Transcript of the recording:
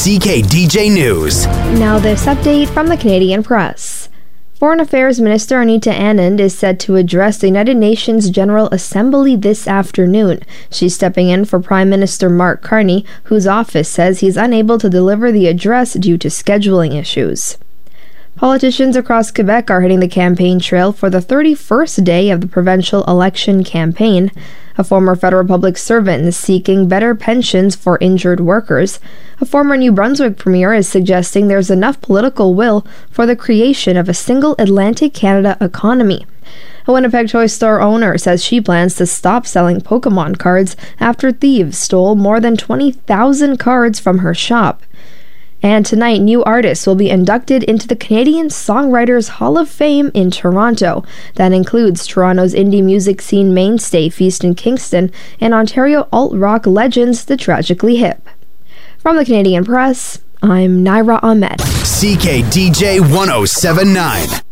CKDJ News. Now this update from the Canadian Press. Foreign Affairs Minister Anita Anand is set to address the United Nations General Assembly this afternoon. She's stepping in for Prime Minister Mark Carney, whose office says he's unable to deliver the address due to scheduling issues. Politicians across Quebec are hitting the campaign trail for the 31st day of the provincial election campaign. A former federal public servant is seeking better pensions for injured workers. A former New Brunswick premier is suggesting there's enough political will for the creation of a single Atlantic Canada economy. A Winnipeg toy store owner says she plans to stop selling Pokemon cards after thieves stole more than 20,000 cards from her shop. And tonight, new artists will be inducted into the Canadian Songwriters Hall of Fame in Toronto. That includes Toronto's indie music scene mainstay Feaston Kingston and Ontario alt-rock legends The Tragically Hip. From the Canadian Press, I'm Naira Ahmed. CKDJ 1079.